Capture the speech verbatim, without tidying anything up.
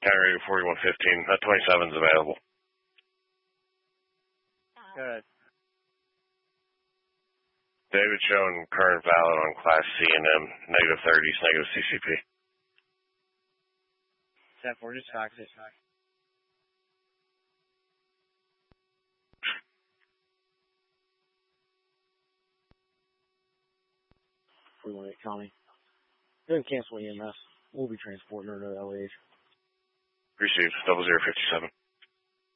County forty-one fifteen. That twenty-seven's available. Good. David showing current valid on Class C and M, negative thirties, negative C C P. ten four, just fax it. forty-one eight County. Go ahead and cancel E M S. We'll be transporting her to L A H. Received, double zero fifty-seven.